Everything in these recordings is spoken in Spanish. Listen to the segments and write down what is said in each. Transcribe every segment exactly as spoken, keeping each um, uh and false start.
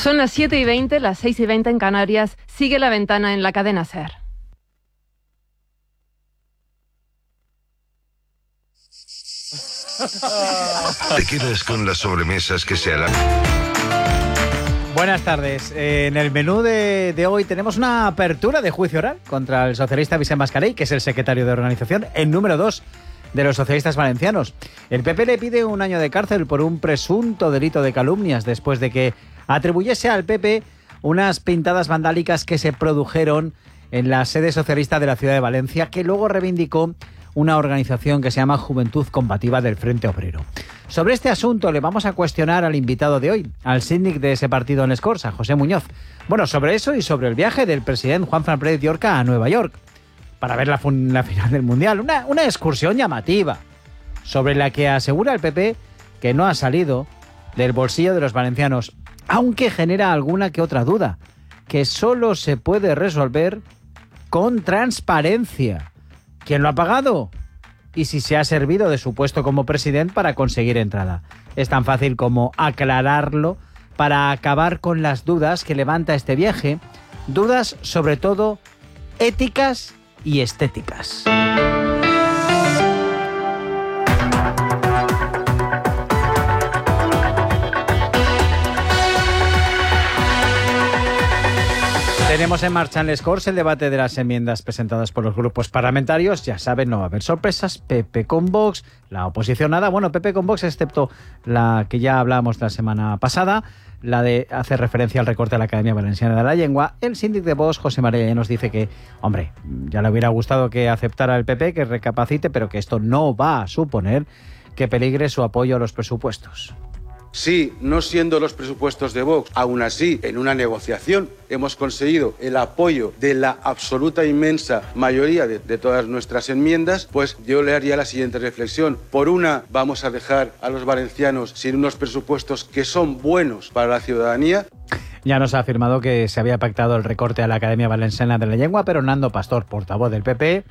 Son las siete y veinte, las seis y veinte en Canarias. Sigue La Ventana en la cadena SER. Te quedas con las sobremesas que se alargan. Buenas tardes. En el menú de, de hoy tenemos una apertura de juicio oral contra el socialista Vicent Mascarell, que es el secretario de organización, el número dos de los socialistas valencianos. El P P le pide un año de cárcel por un presunto delito de calumnias después de que atribuyese al P P unas pintadas vandálicas que se produjeron en la sede socialista de la ciudad de Valencia, que luego reivindicó una organización que se llama Juventud Combativa del Frente Obrero. Sobre este asunto le vamos a cuestionar al invitado de hoy, al síndic de ese partido en Les Corts, a José Muñoz. Bueno, sobre eso y sobre el viaje del presidente Juanfran Pérez Llorca a Nueva York para ver la, fun- la final del Mundial. Una, una excursión llamativa sobre la que asegura el P P que no ha salido del bolsillo de los valencianos, aunque genera alguna que otra duda, que solo se puede resolver con transparencia. ¿Quién lo ha pagado? Y si se ha servido de su puesto como presidente para conseguir entrada. Es tan fácil como aclararlo para acabar con las dudas que levanta este viaje. Dudas sobre todo éticas y estéticas. Tenemos en marcha en Les Corts el debate de las enmiendas presentadas por los grupos parlamentarios. Ya saben, no va a haber sorpresas. P P con Vox, la oposición nada. Bueno, P P con Vox, excepto la que ya hablábamos la semana pasada, la de hacer referencia al recorte a la Academia Valenciana de la Lengua. El síndic de Vox, José María, nos dice que, hombre, ya le hubiera gustado que aceptara el P P, que recapacite, pero que esto no va a suponer que peligre su apoyo a los presupuestos. Sí, no siendo los presupuestos de Vox, aún así, en una negociación hemos conseguido el apoyo de la absoluta inmensa mayoría de, de todas nuestras enmiendas, pues yo le haría la siguiente reflexión. Por una, vamos a dejar a los valencianos sin unos presupuestos que son buenos para la ciudadanía. Ya nos ha afirmado que se había pactado el recorte a la Academia Valenciana de la Lengua, pero Nando Pastor, portavoz del P P,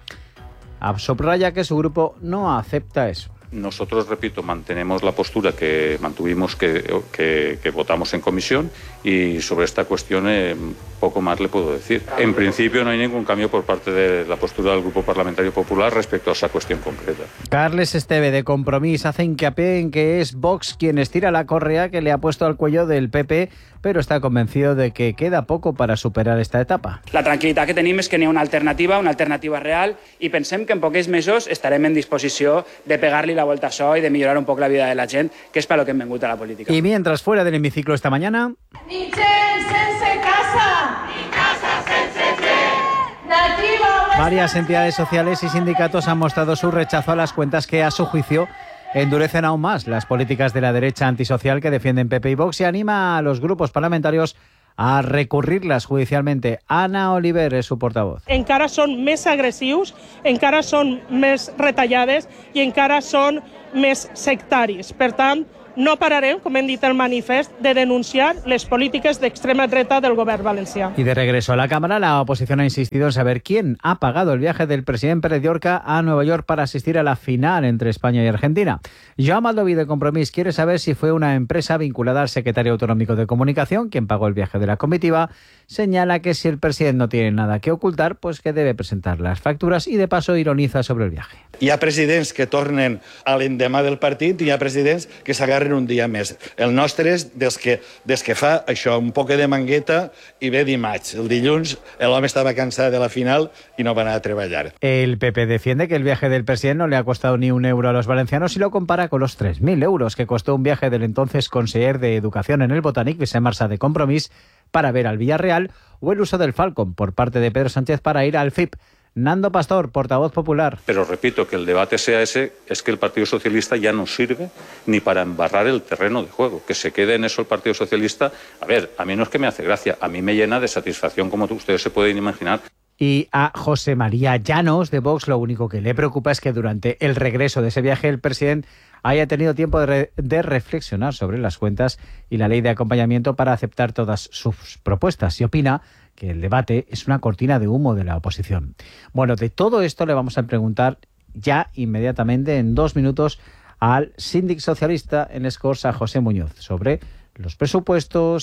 subraya que su grupo no acepta eso. Nosotros, repito, mantenemos la postura que mantuvimos, que, que, que votamos en comisión, y sobre esta cuestión eh, poco más le puedo decir. En principio no hay ningún cambio por parte de la postura del Grupo Parlamentario Popular respecto a esa cuestión concreta. Carles Esteve, de Compromís, hace hincapié en que es Vox quien estira la correa que le ha puesto al cuello del P P, però està convencido de que queda poco para superar esta etapa. La tranquil·litat que tenim és que n'hi ha una alternativa, una alternativa real, i pensem que en pocs mesos estarem en disposició de pegar-li la volta a això i de millorar un poc la vida de la gent, que és per lo que hem vengut a la política. Y mientras fuera del hemiciclo esta mañana... Ni gent sense casa, ni casa sense gent, nativa... Varias entidades sociales y sindicatos han mostrado su rechazo a las cuentas que, a su juicio, endurecen aún más las políticas de la derecha antisocial que defienden P P y Vox, y anima a los grupos parlamentarios a recurrirlas judicialmente. Ana Oliver es su portavoz. Encara són més agressius, encara són més retallades i encara són més sectaris. Per tant, no pararem, com hem dit el manifest, de denunciar les polítiques d'extrema dreta del govern valencià. Y de regreso a la Cámara, la oposición ha insistido en saber quién ha pagado el viaje del presidente Pérez Llorca a Nueva York para asistir a la final entre España y Argentina. Joan Maldoví, de Compromís, quiere saber si fue una empresa vinculada al secretario autonómico de Comunicación quien pagó el viaje de la comitiva. Señala que si el presidente no tiene nada que ocultar, pues que debe presentar las facturas, y de paso ironiza sobre el viaje. Hi ha presidents que tornen a l'endemà del partit i hi ha presidents que s'agarren un dia més. El nostre és des que, des que fa això, un poc de mangueta i ve dimarts. El dilluns l'home estava cansat de la final i no va anar a treballar. El P P defiende que el viaje del presidente no le ha costado ni un euro a los valencianos y lo compara con los tres mil euros que costó un viaje del entonces conseller de Educación en el Botànic, Vicent Marsà, de Compromís, para ver al Villarreal, o el uso del Falcon por parte de Pedro Sánchez para ir al F I P. Nando Pastor, portavoz popular. Pero repito, que el debate sea ese, es que el Partido Socialista ya no sirve ni para embarrar el terreno de juego. Que se quede en eso el Partido Socialista. A ver, a mí no es que me hace gracia, a mí me llena de satisfacción, como ustedes se pueden imaginar. Y a José María Llanos, de Vox, lo único que le preocupa es que durante el regreso de ese viaje el presidente haya tenido tiempo de, re- de reflexionar sobre las cuentas y la ley de acompañamiento para aceptar todas sus propuestas. Y opina que el debate es una cortina de humo de la oposición. Bueno, de todo esto le vamos a preguntar ya inmediatamente, en dos minutos, al síndic socialista en Les Corts, a José Muñoz, sobre los presupuestos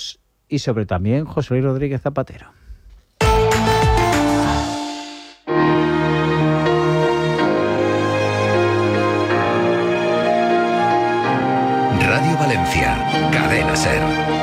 y sobre también José Luis Rodríguez Zapatero. Radio Valencia, Cadena SER.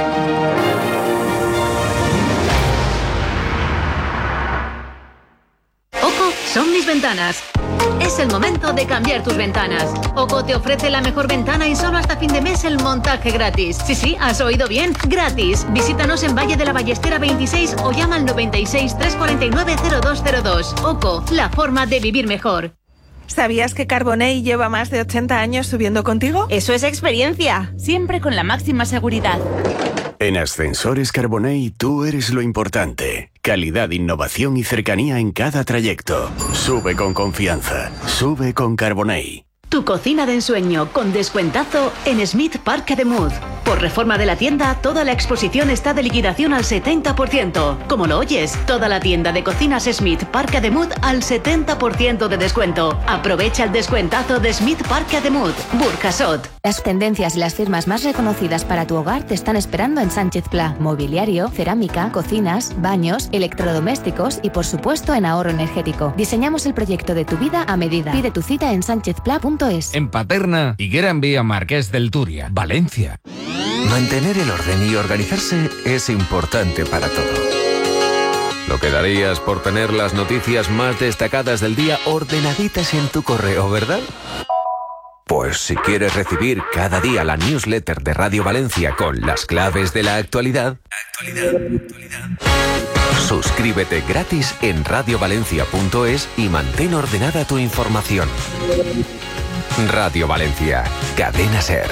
Oco son mis ventanas. Es el momento de cambiar tus ventanas. Oco te ofrece la mejor ventana y solo hasta fin de mes el montaje gratis. Sí, sí, has oído bien, gratis. Visítanos en Valle de la Ballestera veintiséis o llama al noventa y seis, trescientos cuarenta y nueve, cero dos cero dos. Oco, la forma de vivir mejor. ¿Sabías que Carbonell lleva más de ochenta años subiendo contigo? Eso es experiencia, siempre con la máxima seguridad. En Ascensores Carbonell tú eres lo importante. Calidad, innovación y cercanía en cada trayecto. Sube con confianza. Sube con Carbonell. Tu cocina de ensueño con descuentazo en Smith Park de Mud. Por reforma de la tienda, toda la exposición está de liquidación al setenta por ciento. Como lo oyes, toda la tienda de cocinas Smith Park de Mud al setenta por ciento de descuento. Aprovecha el descuentazo de Smith Park de Mud, Burjasot. Las tendencias y las firmas más reconocidas para tu hogar te están esperando en Sánchez Pla. Mobiliario, cerámica, cocinas, baños, electrodomésticos y por supuesto en ahorro energético. Diseñamos el proyecto de tu vida a medida. Pide tu cita en sánchez pla punto es. En Paterna, Higuera en Vía Marqués del Turia, Valencia. Mantener el orden y organizarse es importante para todo. Lo que darías por tener las noticias más destacadas del día ordenaditas en tu correo, ¿verdad? Pues si quieres recibir cada día la newsletter de Radio Valencia con las claves de la actualidad, actualidad, actualidad. Suscríbete gratis en radio valencia punto es y mantén ordenada tu información. Radio Valencia, Cadena SER.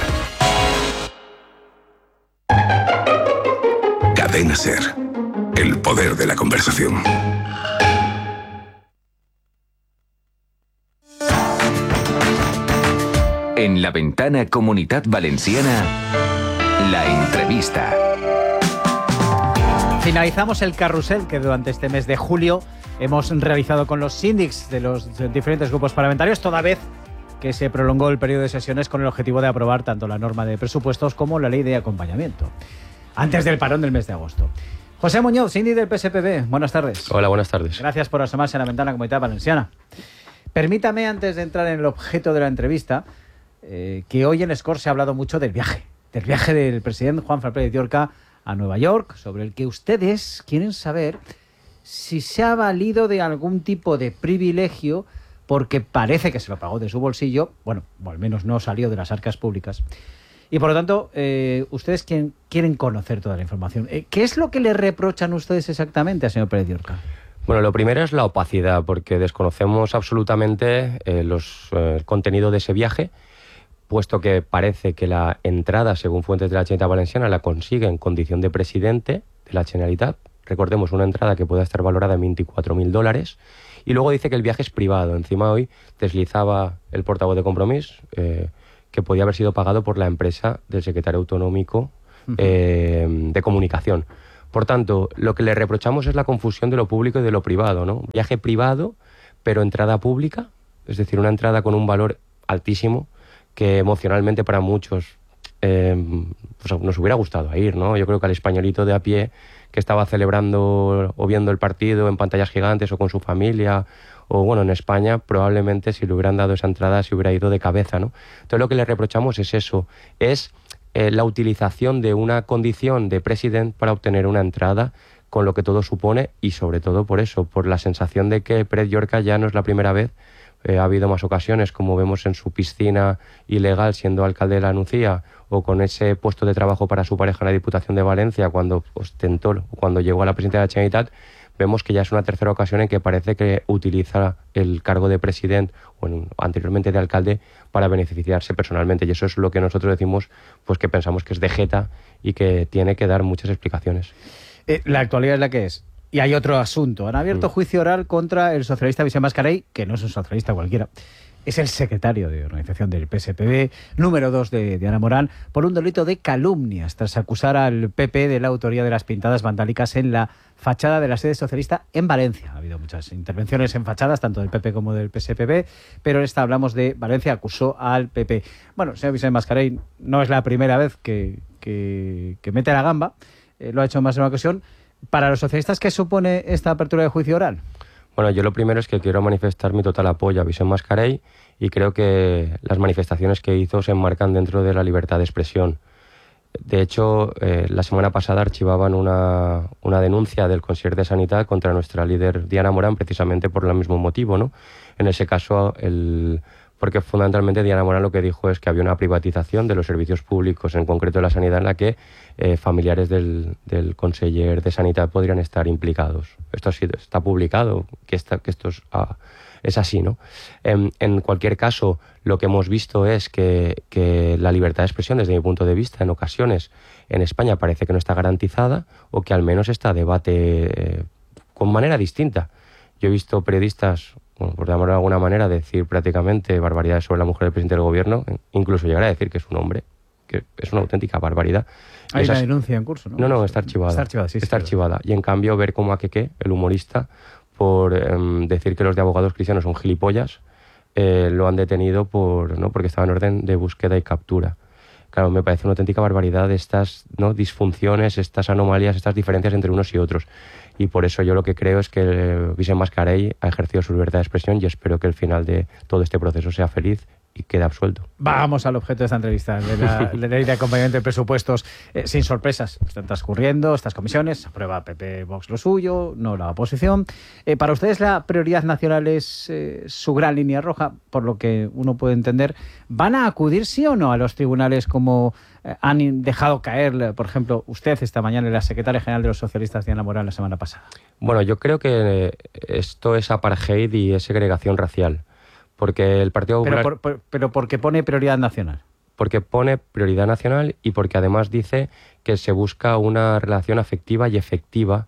Cadena SER. El poder de la conversación. En la ventana Comunitat Valenciana, la entrevista. Finalizamos el carrusel que durante este mes de julio hemos realizado con los síndics de los diferentes grupos parlamentarios, toda vez que se prolongó el periodo de sesiones con el objetivo de aprobar tanto la norma de presupuestos como la ley de acompañamiento, antes del parón del mes de agosto. José Muñoz, síndic del P S P B, buenas tardes. Hola, buenas tardes. Gracias por asomarse a la ventana Comunitat Valenciana. Permítame, antes de entrar en el objeto de la entrevista, eh, que hoy en Score se ha hablado mucho del viaje, del viaje del presidente Juan Fran Pérez Llorca a Nueva York, sobre el que ustedes quieren saber si se ha valido de algún tipo de privilegio, porque parece que se lo pagó de su bolsillo, bueno, o al menos no salió de las arcas públicas. Y por lo tanto, eh, ustedes quieren, quieren conocer toda la información. Eh, ¿Qué es lo que le reprochan ustedes exactamente al señor Pérez Llorca? Bueno, lo primero es la opacidad, porque desconocemos absolutamente eh, los, eh, el contenido de ese viaje, puesto que parece que la entrada, según fuentes de la Generalitat Valenciana, la consigue en condición de presidente de la Generalitat. Recordemos, una entrada que pueda estar valorada en veinticuatro mil dólares. Y luego dice que el viaje es privado. Encima hoy deslizaba el portavoz de Compromís eh, que podía haber sido pagado por la empresa del secretario autonómico eh, de comunicación. Por tanto, lo que le reprochamos es la confusión de lo público y de lo privado, ¿no? Viaje privado, pero entrada pública, es decir, una entrada con un valor altísimo que emocionalmente para muchos eh, pues nos hubiera gustado ir, ¿no? Yo creo que al españolito de a pie que estaba celebrando o viendo el partido en pantallas gigantes o con su familia o bueno, en España probablemente si le hubieran dado esa entrada se hubiera ido de cabeza, ¿no? Entonces lo que le reprochamos es eso, es eh, la utilización de una condición de presidente para obtener una entrada, con lo que todo supone, y sobre todo por eso, por la sensación de que Pérez Llorca ya no es la primera vez. Eh, ha habido más ocasiones, como vemos en su piscina ilegal siendo alcalde de la Nucía, o con ese puesto de trabajo para su pareja en la Diputación de Valencia cuando ostentó, cuando llegó a la presidencia de la Generalitat. Vemos que ya es una tercera ocasión en que parece que utiliza el cargo de presidente o en, anteriormente de alcalde para beneficiarse personalmente, y eso es lo que nosotros decimos, pues que pensamos que es de jeta y que tiene que dar muchas explicaciones. Eh, la actualidad es la que es. Y hay otro asunto. Han abierto mm. juicio oral contra el socialista Vicent Mascarell, que no es un socialista cualquiera. Es el secretario de organización del P S P B, número dos de, de Ana Morán, por un delito de calumnias, tras acusar al P P de la autoría de las pintadas vandálicas en la fachada de la sede socialista en Valencia. Ha habido muchas intervenciones en fachadas, tanto del P P como del P S P B, pero en esta hablamos de Valencia, acusó al P P. Bueno, señor Vicent Mascarell, no es la primera vez que, que, que mete la gamba. eh, lo ha hecho en más de una ocasión. Para los socialistas, ¿qué supone esta apertura de juicio oral? Bueno, yo lo primero es que quiero manifestar mi total apoyo a Vicent Mascarell y creo que las manifestaciones que hizo se enmarcan dentro de la libertad de expresión. De hecho, eh, la semana pasada archivaban una, una denuncia del Conseller de Sanidad contra nuestra líder Diana Morán precisamente por el mismo motivo, ¿no? En ese caso, el, porque fundamentalmente Diana Morán lo que dijo es que había una privatización de los servicios públicos, en concreto de la sanidad, en la que eh, familiares del, del Conseller de Sanidad podrían estar implicados. Esto ha sido, está publicado, que, está, que esto es... Ah, es así, ¿no? En, en cualquier caso, lo que hemos visto es que, que la libertad de expresión, desde mi punto de vista, en ocasiones en España parece que no está garantizada o que al menos está a debate eh, con manera distinta. Yo he visto periodistas, bueno, por llamarlo de alguna manera, decir prácticamente barbaridades sobre la mujer del presidente del gobierno, incluso llegar a decir que es un hombre, que es una auténtica barbaridad. Hay esas... una denuncia en curso, ¿no? No, no, está archivada. Está archivada, sí, Está sí, archivada. Y en cambio, ver cómo Akeke, el humorista, por eh, decir que los de abogados cristianos son gilipollas, eh, lo han detenido por, ¿no? porque estaba en orden de búsqueda y captura. Claro, me parece una auténtica barbaridad estas, ¿no? disfunciones, estas anomalías, estas diferencias entre unos y otros. Y por eso yo lo que creo es que eh, Vicent Mascarell ha ejercido su libertad de expresión y espero que el final de todo este proceso sea feliz y quede absuelto. Vamos al objeto de esta entrevista, de la, de la ley de acompañamiento de presupuestos, eh, sin sorpresas. Están transcurriendo estas comisiones, aprueba P P Vox lo suyo, no la oposición. Eh, para ustedes la prioridad nacional es eh, su gran línea roja, por lo que uno puede entender. ¿Van a acudir sí o no a los tribunales como eh, han dejado caer, por ejemplo, usted esta mañana y la secretaria general de los socialistas, Diana Morán, la semana pasada? Bueno, yo creo que esto es apartheid y es segregación racial. Porque el Partido Popular... Pero, por, por, pero porque pone prioridad nacional. Porque pone prioridad nacional y porque además dice que se busca una relación afectiva y efectiva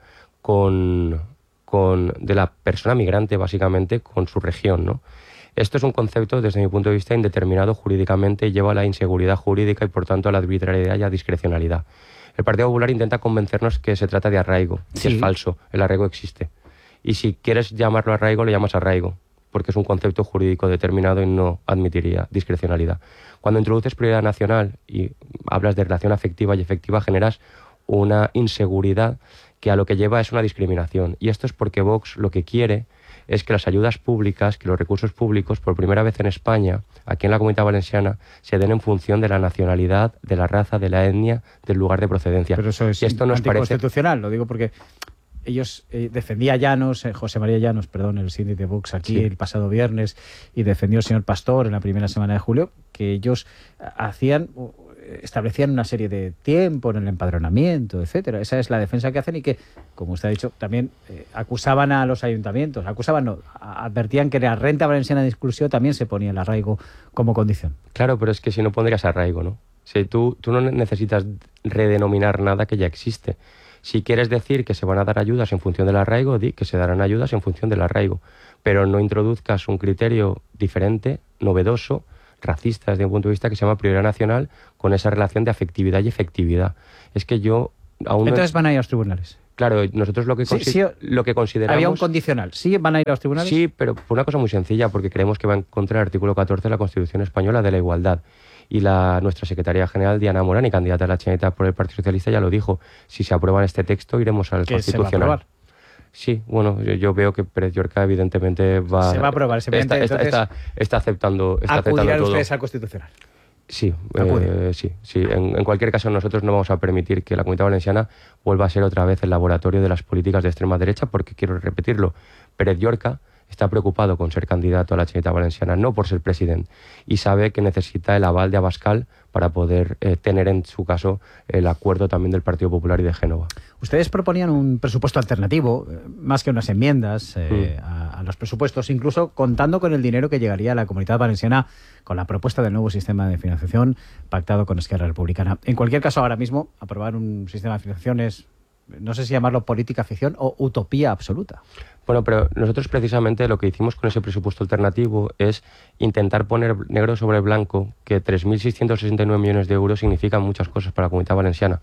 con, con de la persona migrante, básicamente, con su región, ¿no? Esto es un concepto, desde mi punto de vista, indeterminado jurídicamente y lleva a la inseguridad jurídica y, por tanto, a la arbitrariedad y a la discrecionalidad. El Partido Popular intenta convencernos que se trata de arraigo, sí. Y es falso, el arraigo existe. Y si quieres llamarlo arraigo, lo llamas arraigo, porque es un concepto jurídico determinado y no admitiría discrecionalidad. Cuando introduces prioridad nacional y hablas de relación afectiva y efectiva, generas una inseguridad que a lo que lleva es una discriminación. Y esto es porque Vox lo que quiere es que las ayudas públicas, que los recursos públicos, por primera vez en España, aquí en la Comunidad Valenciana, se den en función de la nacionalidad, de la raza, de la etnia, del lugar de procedencia. Pero eso es y esto nos anticonstitucional, parece... lo digo porque... Ellos eh, defendía a Llanos, eh, José María Llanos, perdón, el síndic de Vox aquí sí. el pasado viernes, y defendió el señor Pastor en la primera semana de julio, que ellos hacían, establecían una serie de tiempo en el empadronamiento, etcétera. Esa es la defensa que hacen y que, como usted ha dicho, también eh, acusaban a los ayuntamientos, acusaban, no, advertían que la renta valenciana de exclusión también se ponía el arraigo como condición. Claro, pero es que si no pondrías arraigo, ¿no? Si tú, tú no necesitas redenominar nada que ya existe. Si quieres decir que se van a dar ayudas en función del arraigo, di que se darán ayudas en función del arraigo. Pero no introduzcas un criterio diferente, novedoso, racista desde un punto de vista que se llama prioridad nacional con esa relación de afectividad y efectividad. Es que yo aún Entonces no... van a ir a los tribunales. Claro, nosotros lo que, sí, consi sí, lo que consideramos... Había un condicional. ¿Sí van a ir a los tribunales? Sí, pero por una cosa muy sencilla, porque creemos que va en contra del artículo catorce de la Constitución Española de la igualdad. Y la, nuestra secretaria general, Diana Morán, y candidata a la Generalitat por el Partido Socialista, ya lo dijo. Si se aprueba este texto, iremos al Constitucional. ¿Se va a aprobar? Sí, bueno, yo, yo veo que Pérez Llorca evidentemente va... Se va a aprobar. Está, está, está, está aceptando, está aceptando todo. ¿Ustedes al Constitucional? Sí, eh, sí, sí. En, en cualquier caso, nosotros no vamos a permitir que la Comunidad Valenciana vuelva a ser otra vez el laboratorio de las políticas de extrema derecha, porque, quiero repetirlo, Pérez Llorca está preocupado con ser candidato a la Generalitat Valenciana, no por ser presidente, y sabe que necesita el aval de Abascal para poder eh, tener en su caso el acuerdo también del Partido Popular y de Génova. Ustedes proponían un presupuesto alternativo, eh, más que unas enmiendas eh, mm. a, a los presupuestos, incluso contando con el dinero que llegaría a la Comunidad Valenciana con la propuesta del nuevo sistema de financiación pactado con Esquerra Republicana. En cualquier caso, ahora mismo, aprobar un sistema de financiación es, no sé si llamarlo política ficción o utopía absoluta. Bueno, pero nosotros precisamente lo que hicimos con ese presupuesto alternativo es intentar poner negro sobre blanco que tres mil seiscientos sesenta y nueve millones de euros significan muchas cosas para la Comunidad Valenciana.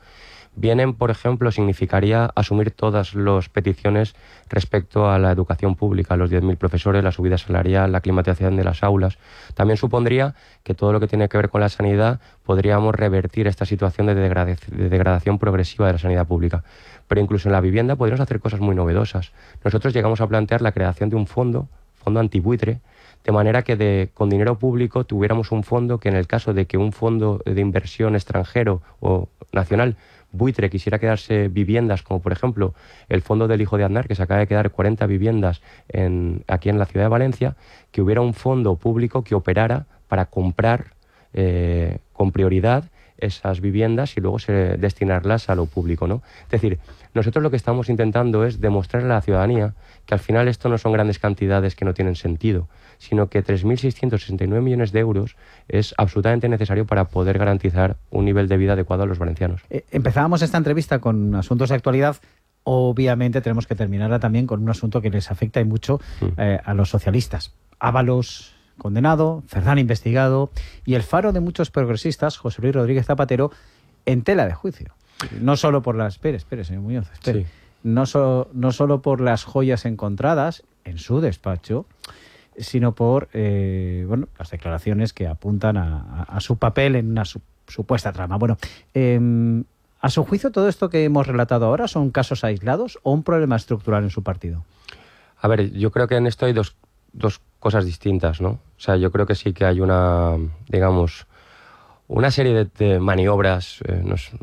Vienen, por ejemplo, significaría asumir todas las peticiones respecto a la educación pública, los diez mil profesores, la subida salarial, la climatización de las aulas. También supondría que todo lo que tiene que ver con la sanidad podríamos revertir esta situación de, degrada- de degradación progresiva de la sanidad pública. Pero incluso en la vivienda podríamos hacer cosas muy novedosas. Nosotros llegamos a plantear la creación de un fondo, fondo antibuitre, de manera que de, con dinero público tuviéramos un fondo que en el caso de que un fondo de inversión extranjero o nacional buitre quisiera quedarse viviendas, como por ejemplo el fondo del hijo de Aznar, que se acaba de quedar cuarenta viviendas en, aquí en la ciudad de Valencia, que hubiera un fondo público que operara para comprar eh, con prioridad esas viviendas y luego se, destinarlas a lo público, ¿no? Es decir, nosotros lo que estamos intentando es demostrar a la ciudadanía que al final esto no son grandes cantidades que no tienen sentido, sino que tres mil seiscientos sesenta y nueve millones de euros es absolutamente necesario para poder garantizar un nivel de vida adecuado a los valencianos. Eh, empezábamos esta entrevista con asuntos de actualidad. Obviamente tenemos que terminarla también con un asunto que les afecta y mucho eh, a los socialistas. Ábalos condenado, Cerdán investigado y el faro de muchos progresistas, José Luis Rodríguez Zapatero, en tela de juicio. No solo por las... Espere, espere, señor Muñoz, espere. Sí. No, so, no solo por las joyas encontradas en su despacho, sino por eh, bueno, las declaraciones que apuntan a, a, a su papel en una su, supuesta trama. Bueno, eh, ¿a su juicio todo esto que hemos relatado ahora son casos aislados o un problema estructural en su partido? A ver, yo creo que en esto hay dos, dos cosas distintas, ¿no? O sea, yo creo que sí que hay una, digamos, una serie de, de maniobras, eh, nos,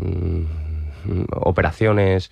mm, operaciones,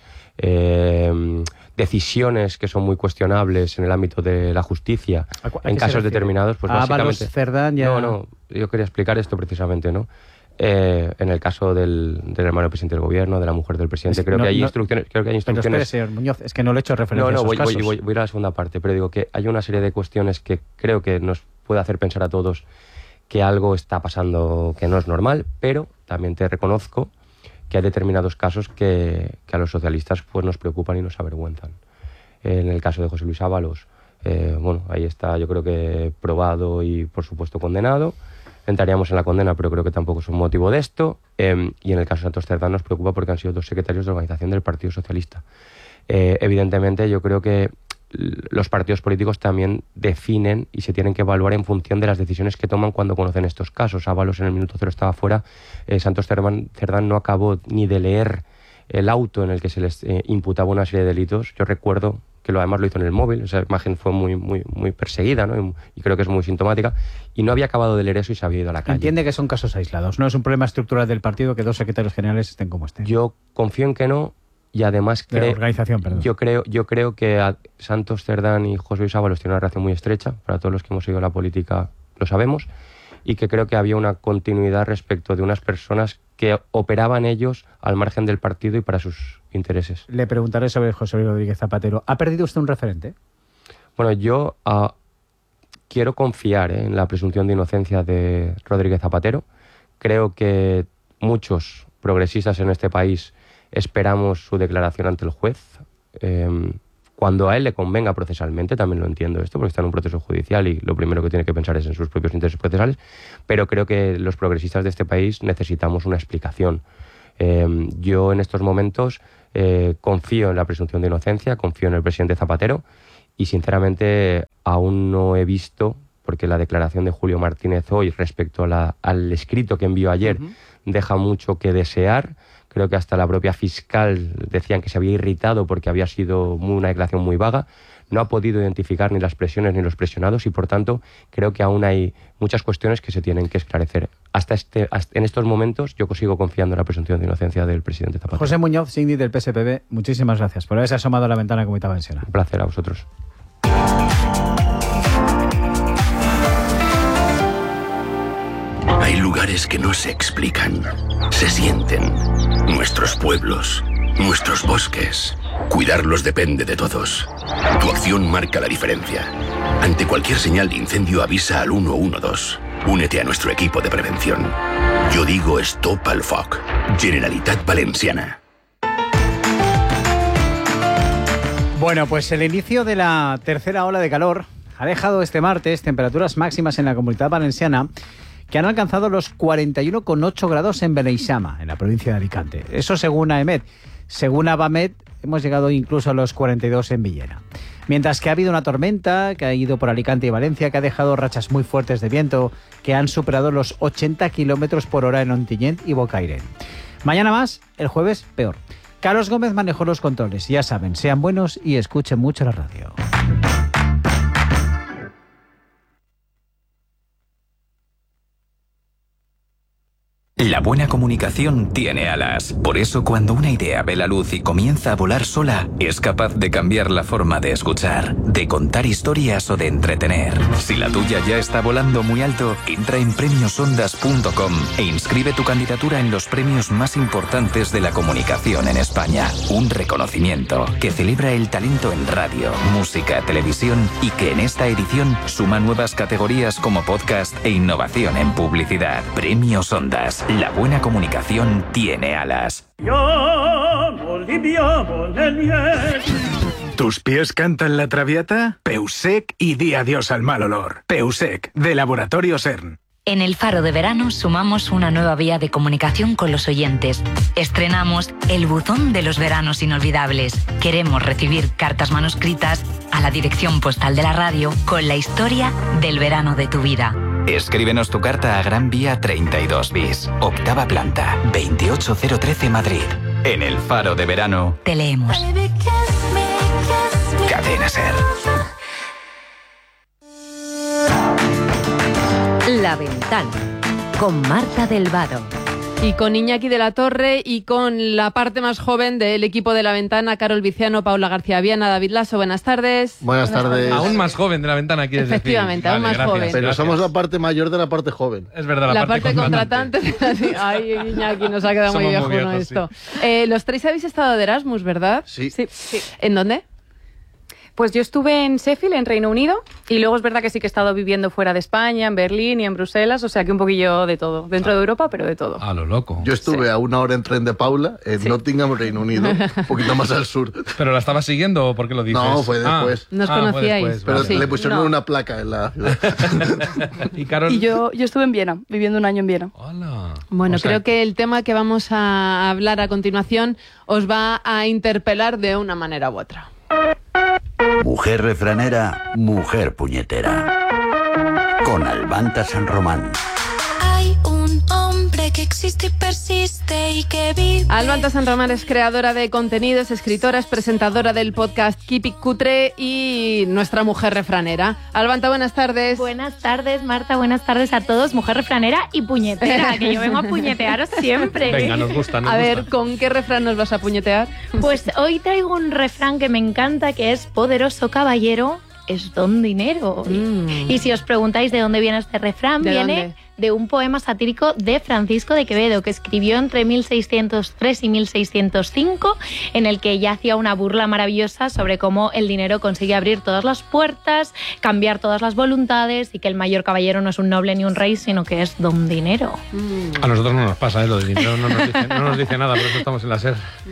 eh, decisiones que son muy cuestionables en el ámbito de la justicia, en casos determinados, pues Ábalos, básicamente... Cerdán ya... No, no, yo quería explicar esto precisamente, ¿no? Eh, en el caso del, del hermano del presidente del gobierno, de la mujer del presidente, es que creo, no, que hay no, instrucciones, creo que hay instrucciones... Pero espere, señor Muñoz, es que no le he hecho referencia no, no, a esos voy, casos. Voy, voy, voy a la segunda parte, pero digo que hay una serie de cuestiones que creo que nos puede hacer pensar a todos que algo está pasando que no es normal, pero también te reconozco que hay determinados casos que, que a los socialistas pues nos preocupan y nos avergüenzan. En el caso de José Luis Ábalos, eh, bueno, ahí está yo creo que probado y por supuesto condenado. Entraríamos en la condena, pero creo que tampoco es un motivo de esto. Eh, y en el caso de Santos Cerdán nos preocupa porque han sido dos secretarios de organización del Partido Socialista. Eh, evidentemente, yo creo que los partidos políticos también definen y se tienen que evaluar en función de las decisiones que toman cuando conocen estos casos. Ábalos en el minuto cero estaba fuera. Eh, Santos Cerdán, Cerdán no acabó ni de leer el auto en el que se les eh, imputaba una serie de delitos. Yo recuerdo que lo, además lo hizo en el móvil, esa imagen fue muy, muy, muy perseguida, ¿no? y, y creo que es muy sintomática, y no había acabado de leer eso y se había ido a la calle. Entiende que son casos aislados, no es un problema estructural del partido que dos secretarios generales estén como estén. Yo confío en que no, y además creo, organización, perdón. Yo creo, yo creo que a Santos Cerdán y José Luis Ábalos tienen una relación muy estrecha, para todos los que hemos seguido la política lo sabemos, y que creo que había una continuidad respecto de unas personas que operaban ellos al margen del partido y para sus intereses. Le preguntaré sobre José Luis Rodríguez Zapatero. ¿Ha perdido usted un referente? Bueno, yo uh, quiero confiar ¿eh? en la presunción de inocencia de Rodríguez Zapatero. Creo que muchos progresistas en este país esperamos su declaración ante el juez. Eh, cuando a él le convenga procesalmente, también lo entiendo esto, porque está en un proceso judicial y lo primero que tiene que pensar es en sus propios intereses procesales, pero creo que los progresistas de este país necesitamos una explicación. Eh, yo en estos momentos eh, confío en la presunción de inocencia, confío en el presidente Zapatero y sinceramente aún no he visto, porque la declaración de Julio Martínez hoy respecto a la, al escrito que envió ayer uh-huh. deja mucho que desear. Creo que hasta la propia fiscal decían que se había irritado porque había sido muy, una declaración muy vaga. No ha podido identificar ni las presiones ni los presionados y, por tanto, creo que aún hay muchas cuestiones que se tienen que esclarecer. Hasta, este, hasta en estos momentos yo sigo confiando en la presunción de inocencia del presidente Zapatero. José Muñoz, Sindi del P S P B, muchísimas gracias por haberse asomado a la ventana Comunidad Valenciana. Un placer a vosotros. Hay lugares que no se explican, se sienten. Nuestros pueblos, nuestros bosques. Cuidarlos depende de todos. Tu acción marca la diferencia. Ante cualquier señal de incendio avisa al uno uno dos. Únete a nuestro equipo de prevención. Yo digo Stop al Foc. Generalitat Valenciana. Bueno, pues el inicio de la tercera ola de calor ha dejado este martes temperaturas máximas en la Comunidad Valenciana que han alcanzado los cuarenta y uno coma ocho grados en Beneixama, en la provincia de Alicante. Eso según AEMET. Según Abamet, hemos llegado incluso a los cuarenta y dos en Villena. Mientras que ha habido una tormenta que ha ido por Alicante y Valencia, que ha dejado rachas muy fuertes de viento, que han superado los ochenta kilómetros por hora en Ontinyent y Bocairent. Mañana más, el jueves peor. Carlos Gómez manejó los controles. Ya saben, sean buenos y escuchen mucho la radio. La buena comunicación tiene alas. Por eso, cuando una idea ve la luz y comienza a volar sola, es capaz de cambiar la forma de escuchar, de contar historias o de entretener. Si la tuya ya está volando muy alto, entra en premios ondas punto com e inscribe tu candidatura en los premios más importantes de la comunicación en España. Un reconocimiento que celebra el talento en radio, música, televisión y que en esta edición suma nuevas categorías como podcast e innovación en publicidad. Premios Ondas. La buena comunicación tiene alas. ¿Tus pies cantan la traviata? Peusec y di adiós al mal olor. Peusec, de Laboratorio CERN. En el Faro de Verano sumamos una nueva vía de comunicación con los oyentes. Estrenamos el buzón de los veranos inolvidables. Queremos recibir cartas manuscritas a la dirección postal de la radio con la historia del verano de tu vida. Escríbenos tu carta a Gran Vía treinta y dos bis, octava planta, veintiocho cero trece Madrid. En el Faro de Verano te leemos. Cadena SER. La Ventana, con Marta del Vado. Y con Iñaki de la Torre y con la parte más joven del equipo de La Ventana, Carol Viciano, Paula García Viana, David Lasso. Buenas tardes. Buenas, Buenas tardes. Aún más joven de La Ventana, quieres decir. Efectivamente, aún vale, más gracias, joven. Pero gracias. somos la parte mayor de la parte joven. Es verdad, la, la parte, parte contratante. contratante. Ay, Iñaki, nos ha quedado somos muy viejo, muy viejos, ¿no? Esto. Sí. Eh, los tres habéis estado de Erasmus, ¿verdad? Sí. Sí. sí. ¿En dónde? Pues yo estuve en Sheffield, en Reino Unido, y luego es verdad que sí que he estado viviendo fuera de España, en Berlín y en Bruselas, o sea que un poquillo de todo, dentro ah. de Europa, pero de todo. A lo loco. Yo estuve sí. a una hora en tren de Paula, en sí. Nottingham, Reino Unido, un poquito más al sur. ¿Pero la estabas siguiendo o por qué lo dices? No, fue después. Ah. ¿Nos ah, conocíais? Después, pero vale. le pusieron no. una placa en la... ¿Y Carol? Y yo, yo estuve en Viena, viviendo un año en Viena. Hola. Bueno, o sea, creo que el tema que vamos a hablar a continuación os va a interpelar de una manera u otra. Mujer refranera, mujer puñetera. Con Albanta San Román. Hay un hombre que existe y persiste y que vive. Albanta San Román es creadora de contenidos, escritora, es presentadora del podcast Kipi Cutre y nuestra mujer refranera. Albanta, buenas tardes. Buenas tardes, Marta, buenas tardes a todos. Mujer refranera y puñetera, que yo vengo a puñetearos siempre. Venga, nos gusta, nos A gusta. ver, ¿con qué refrán nos vas a puñetear? Pues hoy traigo un refrán que me encanta, que es poderoso caballero es don dinero. Mm. Y si os preguntáis de dónde viene este refrán, ¿De viene dónde? de un poema satírico de Francisco de Quevedo, que escribió entre mil seiscientos tres y mil seiscientos cinco, en el que ya hacía una burla maravillosa sobre cómo el dinero consigue abrir todas las puertas, cambiar todas las voluntades, y que el mayor caballero no es un noble ni un rey, sino que es don dinero. Mm. A nosotros no nos pasa, ¿eh? Lo del dinero no nos dice, no nos dice nada, por eso estamos en la SER.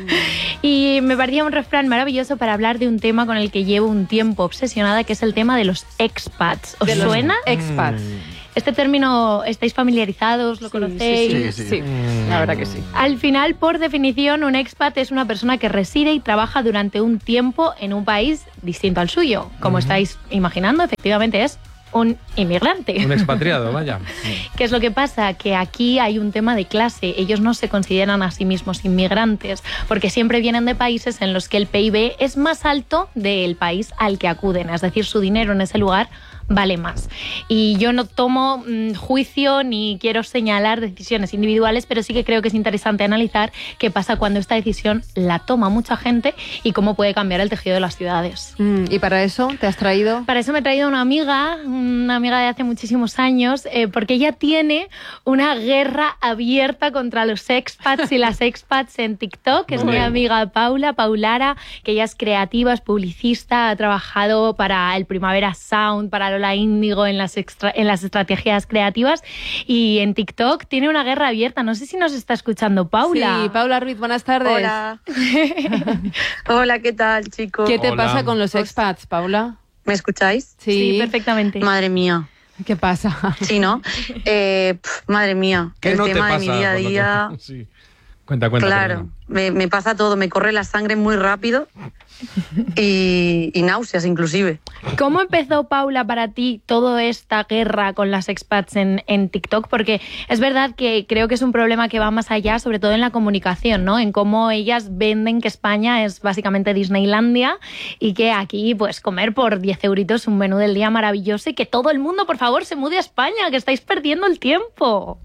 Y me parecía un refrán maravilloso para hablar de un tema con el que llevo un tiempo obsesionada, que es el tema de los expats. ¿Os de suena? Los expats. Este término, ¿estáis familiarizados? ¿Lo sí, conocéis? Sí, sí, sí. sí. Mm. La verdad que sí. Al final, por definición, un expat es una persona que reside y trabaja durante un tiempo en un país distinto al suyo. Como uh-huh. estáis imaginando, efectivamente es un inmigrante. Un expatriado, vaya. ¿Qué es lo que pasa? Que aquí hay un tema de clase. Ellos no se consideran a sí mismos inmigrantes, porque siempre vienen de países en los que el P I B es más alto del país al que acuden. Es decir, su dinero en ese lugar vale más. Y yo no tomo mmm, juicio ni quiero señalar decisiones individuales, pero sí que creo que es interesante analizar qué pasa cuando esta decisión la toma mucha gente y cómo puede cambiar el tejido de las ciudades. Mm, ¿Y para eso te has traído? Para eso me he traído una amiga, una amiga de hace muchísimos años, eh, porque ella tiene una guerra abierta contra los expats y las expats en TikTok, que es mi amiga Paula, Paulara, que ella es creativa, es publicista, ha trabajado para el Primavera Sound, para Lola Índigo en las, extra, en las estrategias creativas, y en TikTok tiene una guerra abierta. No sé si nos está escuchando Paula. Sí, Paula Ruiz, buenas tardes. Hola. Hola, ¿qué tal, chicos? ¿Qué te Hola. pasa con los expats, Paula? ¿Me escucháis? Sí, sí, perfectamente. Madre mía. ¿Qué pasa? Sí, ¿no? Eh, pf, madre mía, ¿Qué el no te tema pasa, de mi día a por lo que- día... Sí. Cuenta, cuenta. Claro, me, me pasa todo, me corre la sangre muy rápido y, y náuseas inclusive. ¿Cómo empezó, Paula, para ti toda esta guerra con las expats en, en TikTok? Porque es verdad que creo que es un problema que va más allá, sobre todo en la comunicación, ¿no? En cómo ellas venden que España es básicamente Disneylandia y que aquí, pues, comer por diez euritos un menú del día maravilloso y que todo el mundo, por favor, se mude a España, que estáis perdiendo el tiempo.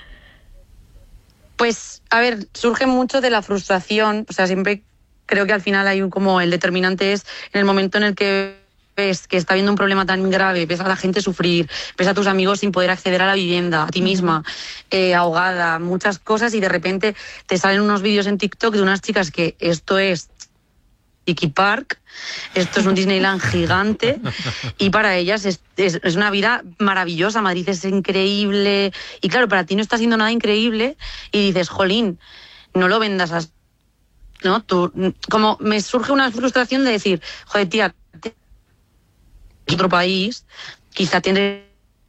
Pues, a ver, surge mucho de la frustración, o sea, siempre creo que al final hay un, como el determinante es en el momento en el que ves que está habiendo un problema tan grave, ves a la gente sufrir, ves a tus amigos sin poder acceder a la vivienda, a ti misma, eh, ahogada, muchas cosas, y de repente te salen unos vídeos en TikTok de unas chicas que esto es Tiki Park, esto es un Disneyland gigante, y para ellas es, es, es una vida maravillosa. Madrid es increíble, y claro, para ti no está siendo nada increíble, y dices, jolín, no lo vendas así, ¿no? Tú, como me surge una frustración de decir, joder, tía, es otro país, quizá tiene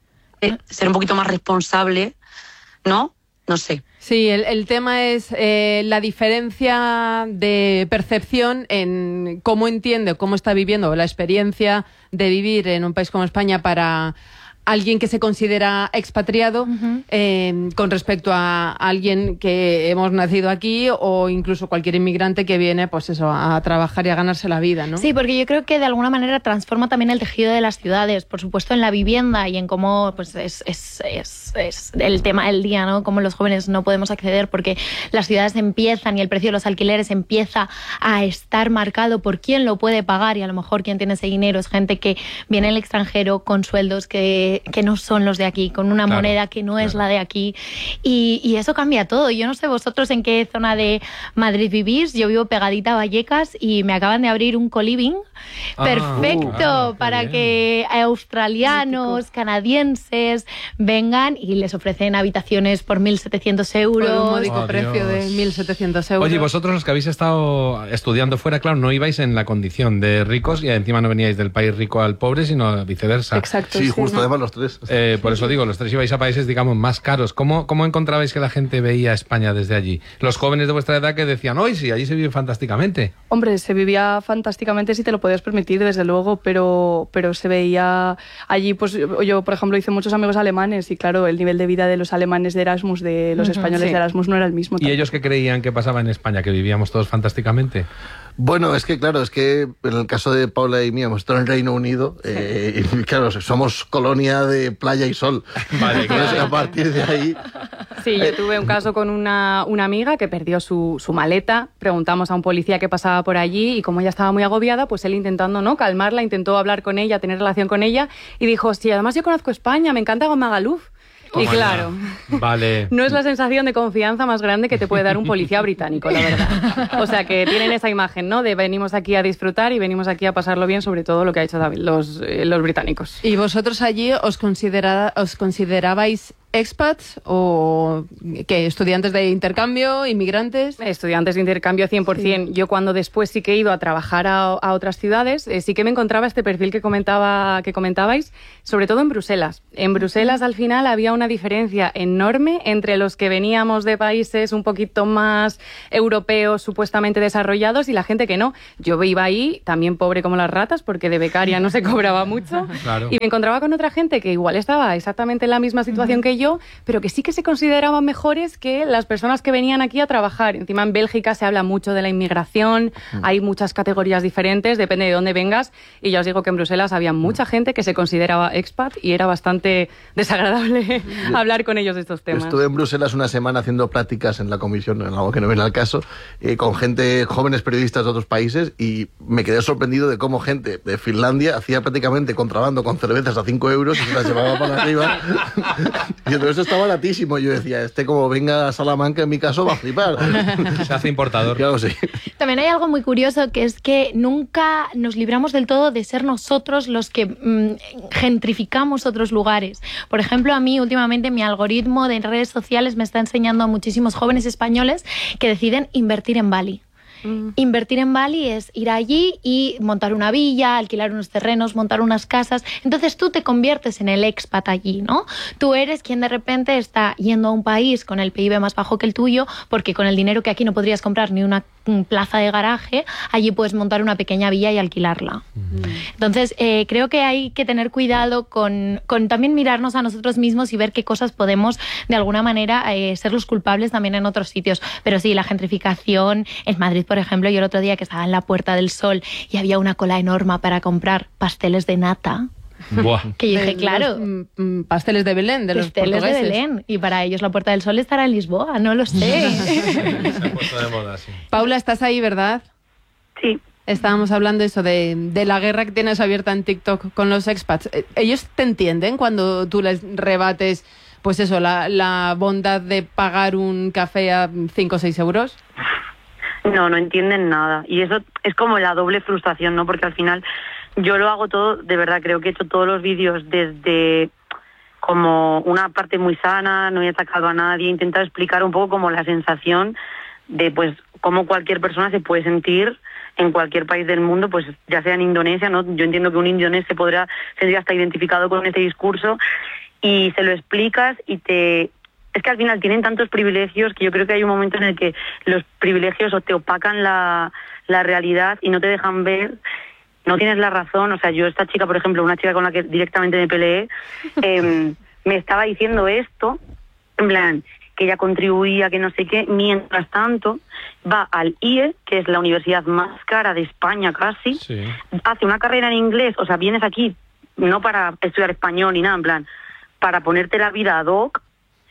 que ser un poquito más responsable, ¿no? No sé. Sí, el, el tema es eh, la diferencia de percepción en cómo entiende, cómo está viviendo la experiencia de vivir en un país como España para alguien que se considera expatriado uh-huh. eh, con respecto a alguien que hemos nacido aquí o incluso cualquier inmigrante que viene, pues eso, a trabajar y a ganarse la vida, ¿no? Sí, porque yo creo que de alguna manera transforma también el tejido de las ciudades, por supuesto en la vivienda y en cómo pues es, es, es, es el tema del día, ¿no? Cómo los jóvenes no podemos acceder porque las ciudades empiezan y el precio de los alquileres empieza a estar marcado por quién lo puede pagar, y a lo mejor quien tiene ese dinero es gente que viene del extranjero con sueldos que que no son los de aquí, con una claro, moneda que no claro. es la de aquí, y, y eso cambia todo. Yo no sé vosotros en qué zona de Madrid vivís, yo vivo pegadita a Vallecas y me acaban de abrir un co-living ah, perfecto uh, ah, para bien. que australianos, Mítico. canadienses vengan y les ofrecen habitaciones por mil setecientos euros. Por un módico oh, precio Dios. de mil setecientos euros. Oye, vosotros los que habéis estado estudiando fuera, claro, no ibais en la condición de ricos y encima no veníais del país rico al pobre, sino viceversa. Exacto. Sí, sí justo, ¿no? además los tres. Eh, por eso digo, los tres ibais a países, digamos, más caros. ¿Cómo, ¿Cómo encontrabais que la gente veía España desde allí? Los jóvenes de vuestra edad que decían, hoy sí, allí se vive fantásticamente. Hombre, se vivía fantásticamente si te lo podías permitir, desde luego, pero, pero se veía allí, pues yo, por ejemplo, hice muchos amigos alemanes y claro, el nivel de vida de los alemanes de Erasmus, de los uh-huh, españoles sí. de Erasmus no era el mismo. ¿Y tampoco. ellos qué creían que pasaba en España, que vivíamos todos fantásticamente? Bueno, es que claro, es que en el caso de Paula y mí hemos estado en el Reino Unido eh, y claro, somos colonia de playa y sol. Vale, claro. A partir de ahí... Sí, yo tuve un caso con una, una amiga que perdió su, su maleta, preguntamos a un policía qué pasaba por allí y como ella estaba muy agobiada, pues él intentando no calmarla, intentó hablar con ella, tener relación con ella y dijo, sí, además yo conozco España, me encanta Magaluf. Y claro, vale. no es la sensación de confianza más grande que te puede dar un policía británico, la verdad. O sea, que tienen esa imagen, ¿no? De venimos aquí a disfrutar y venimos aquí a pasarlo bien, sobre todo lo que ha hecho David, los, eh, los británicos. ¿Y vosotros allí os, considera, os considerabais expats o qué, estudiantes de intercambio, inmigrantes? Estudiantes de intercambio cien por ciento. Sí. Yo cuando después sí que he ido a trabajar a, a otras ciudades, eh, sí que me encontraba este perfil que comentaba que comentabais, sobre todo en Bruselas. En Bruselas al final había una diferencia enorme entre los que veníamos de países un poquito más europeos, supuestamente desarrollados, y la gente que no. Yo iba ahí también pobre como las ratas, porque de becaria no se cobraba mucho, claro. y me encontraba con otra gente que igual estaba exactamente en la misma situación uh-huh. que yo, pero que sí que se consideraban mejores que las personas que venían aquí a trabajar. Encima en Bélgica se habla mucho de la inmigración, uh-huh. hay muchas categorías diferentes, depende de dónde vengas, y ya os digo que en Bruselas había mucha gente que se consideraba expat y era bastante desagradable hablar con ellos de estos temas. Estuve en Bruselas una semana haciendo prácticas en la comisión, en algo que no viene al caso, eh, con gente, jóvenes periodistas de otros países, y me quedé sorprendido de cómo gente de Finlandia hacía prácticamente contrabando con cervezas a cinco euros y se las llevaba para arriba. Y todo eso estaba baratísimo. Yo decía, este como venga a Salamanca, en mi caso, va a flipar. Se hace importador. Claro, sí. También hay algo muy curioso, que es que nunca nos libramos del todo de ser nosotros los que mmm, gentrificamos otros lugares. Por ejemplo, a mí últimamente mi algoritmo de redes sociales me está enseñando a muchísimos jóvenes españoles que deciden invertir en Bali. Mm. Invertir en Bali es ir allí y montar una villa, alquilar unos terrenos, montar unas casas. Entonces tú te conviertes en el expat allí, ¿no? Tú eres quien de repente está yendo a un país con el P I B más bajo que el tuyo, porque con el dinero que aquí no podrías comprar ni una plaza de garaje, allí puedes montar una pequeña villa y alquilarla. Mm. Entonces, eh, creo que hay que tener cuidado con, con también mirarnos a nosotros mismos y ver qué cosas podemos, de alguna manera, eh, ser los culpables también en otros sitios. Pero sí, la gentrificación. En Madrid, por ejemplo, yo el otro día que estaba en la Puerta del Sol y había una cola enorme para comprar pasteles de nata. Buah. Que yo dije, De claro. los, mm, pasteles de Belén, de los pasteles portugueses. de Belén. Y para ellos la Puerta del Sol estará en Lisboa, no lo sé. Se ha puesto de moda, sí. Paula, estás ahí, ¿verdad? Sí. Estábamos hablando eso de, de la guerra que tienes abierta en TikTok con los expats. ¿Ellos te entienden cuando tú les rebates, pues eso, la, la bondad de pagar un café a cinco o seis euros? No, no entienden nada. Y eso es como la doble frustración, ¿no? Porque al final yo lo hago todo, de verdad, creo que he hecho todos los vídeos desde como una parte muy sana, no he atacado a nadie, he intentado explicar un poco como la sensación de pues cómo cualquier persona se puede sentir en cualquier país del mundo, pues ya sea en Indonesia, ¿no? Yo entiendo que un indonés se podrá sentir hasta identificado con ese discurso y se lo explicas y te... Es que al final tienen tantos privilegios que yo creo que hay un momento en el que los privilegios o te opacan la, la realidad y no te dejan ver. No tienes la razón, o sea, yo esta chica, por ejemplo, una chica con la que directamente me peleé, eh, me estaba diciendo esto, en plan, que ella contribuía, que no sé qué, mientras tanto va al I E, que es la universidad más cara de España casi, sí. Hace una carrera en inglés, o sea, vienes aquí no para estudiar español ni nada, en plan, para ponerte la vida ad hoc,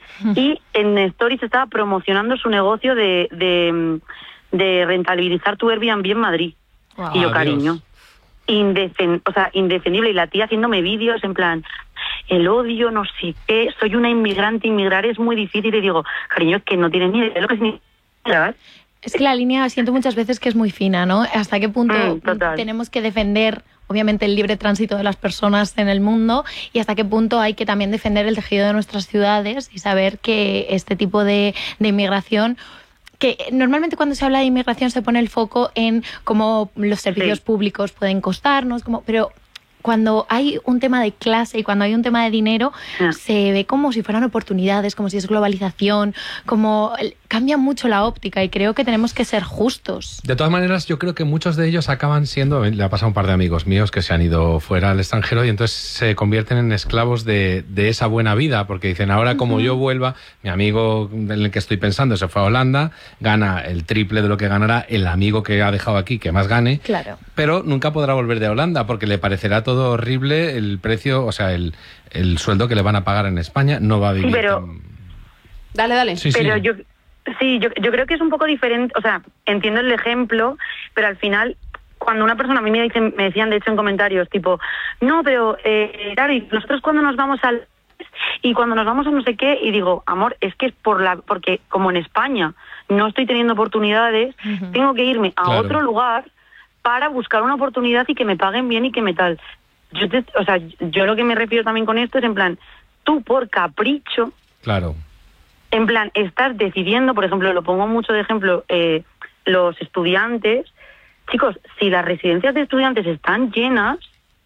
y en Stories estaba promocionando su negocio de, de, de rentabilizar tu Airbnb en Madrid. Wow. Y yo, cariño, indefen, o sea, indefendible. Y la tía haciéndome vídeos en plan, el odio, no sé qué, soy una inmigrante, inmigrar es muy difícil. Y digo, cariño, es que no tienes ni idea de lo que significa, ¿verdad? Es que la línea siento muchas veces que es muy fina, ¿no? ¿Hasta qué punto mm, tenemos que defender, obviamente, el libre tránsito de las personas en el mundo y hasta qué punto hay que también defender el tejido de nuestras ciudades y saber que este tipo de, de inmigración... que normalmente cuando se habla de inmigración se pone el foco en cómo los servicios sí. públicos pueden costarnos, como, pero cuando hay un tema de clase y cuando hay un tema de dinero, yeah. se ve como si fueran oportunidades, como si es globalización, como cambia mucho la óptica y creo que tenemos que ser justos. De todas maneras, yo creo que muchos de ellos acaban siendo, le ha pasado a un par de amigos míos que se han ido fuera al extranjero y entonces se convierten en esclavos de, de esa buena vida, porque dicen, ahora como uh-huh. yo vuelva, mi amigo en el que estoy pensando se fue a Holanda, gana el triple de lo que ganará el amigo que ha dejado aquí, que más gane, claro. pero nunca podrá volver de Holanda porque le parecerá todo horrible el precio, o sea, el, el sueldo que le van a pagar en España, no va a vivir. Sí, pero... tan... Dale, dale. Sí, pero sí. yo... Sí, yo, yo creo que es un poco diferente, o sea, entiendo el ejemplo, pero al final, cuando una persona, a mí me, dicen, me decían de hecho en comentarios, tipo, no, pero, eh, David, nosotros cuando nos vamos al... y cuando nos vamos a no sé qué, y digo, amor, es que es por la porque como en España no estoy teniendo oportunidades, uh-huh. tengo que irme a claro. otro lugar para buscar una oportunidad y que me paguen bien y que me tal. Yo te, o sea, yo lo que me refiero también con esto es en plan, tú por capricho... Claro. En plan, estás decidiendo, por ejemplo, lo pongo mucho de ejemplo, eh, los estudiantes. Chicos, si las residencias de estudiantes están llenas,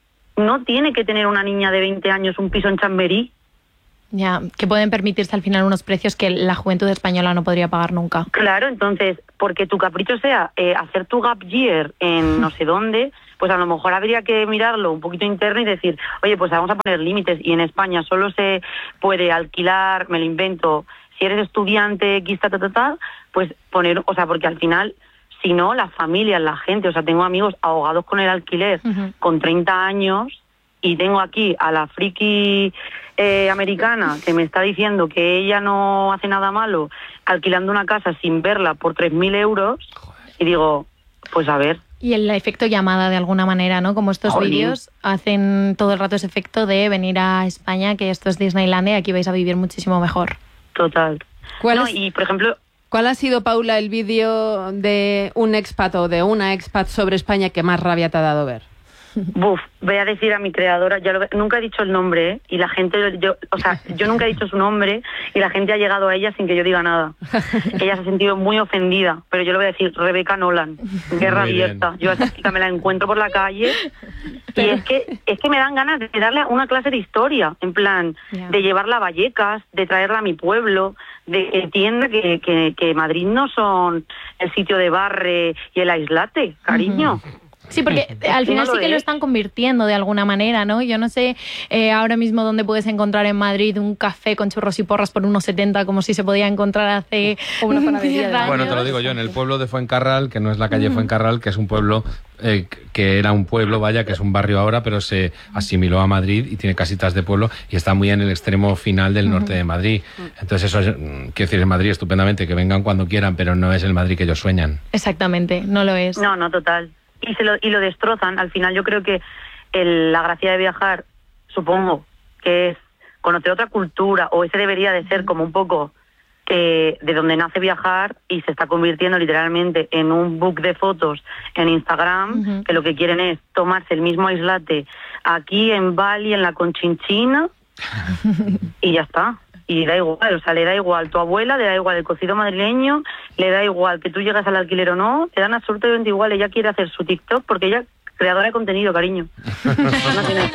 no tiene que tener una niña de veinte años un piso en Chamberí. Ya, que pueden permitirse al final unos precios que la juventud española no podría pagar nunca. Claro, entonces, porque tu capricho sea eh, hacer tu gap year en no sé dónde, pues a lo mejor habría que mirarlo un poquito interno y decir, oye, pues vamos a poner límites. Y en España solo se puede alquilar, me lo invento... Si eres estudiante, X, ta, ta, ta, ta, pues poner, o sea, porque al final, si no, las familias, la gente, o sea, tengo amigos ahogados con el alquiler, uh-huh. con treinta años, y tengo aquí a la friki eh, americana que me está diciendo que ella no hace nada malo, alquilando una casa sin verla por tres mil euros, y digo, pues a ver. Y el efecto llamada de alguna manera, ¿no? Como estos Jolín. vídeos hacen todo el rato ese efecto de venir a España, que esto es Disneylandia y aquí vais a vivir muchísimo mejor. Total. ¿Cuál, no, es, y, por ejemplo, ¿Cuál ha sido, Paula, el vídeo de un expat o de una expat sobre España que más rabia te ha dado ver? Buf, voy a decir a mi creadora, ya lo, nunca he dicho el nombre, ¿eh? Y la gente, yo, o sea, yo nunca he dicho su nombre y la gente ha llegado a ella sin que yo diga nada. Ella se ha sentido muy ofendida, pero yo le voy a decir Rebeca Nolan, guerra abierta. Yo a esa chica me la encuentro por la calle y es que es que me dan ganas de darle una clase de historia, en plan, yeah. de llevarla a Vallecas, de traerla a mi pueblo, de que entienda que, que, que Madrid no son el sitio de Barre y el Aislate, cariño. Uh-huh. Sí, porque al final sí que lo están convirtiendo de alguna manera, ¿no? Yo no sé eh, ahora mismo dónde puedes encontrar en Madrid un café con churros y porras por unos setenta, como si se podía encontrar hace una panadería de años. Bueno, te lo digo yo, en el pueblo de Fuencarral, que no es la calle mm. Fuencarral, que es un pueblo eh, que era un pueblo, vaya, que es un barrio ahora, pero se asimiló a Madrid y tiene casitas de pueblo y está muy en el extremo final del mm. norte de Madrid. Entonces eso es, quiero decir, en Madrid estupendamente, que vengan cuando quieran, pero no es el Madrid que ellos sueñan. Exactamente, no lo es. No, no, total. Y, se lo, y lo destrozan. Al final yo creo que el, la gracia de viajar, supongo, que es conocer otra cultura, o ese debería de ser como un poco eh, de donde nace viajar y se está convirtiendo literalmente en un book de fotos en Instagram, uh-huh. que lo que quieren es tomarse el mismo aislate aquí en Bali, en la Conchinchina, y ya está. Y da igual, o sea, le da igual tu abuela, le da igual el cocido madrileño, le da igual que tú llegas al alquiler o no, le dan absolutamente igual. Ella quiere hacer su TikTok porque ella es creadora de contenido, cariño. No tiene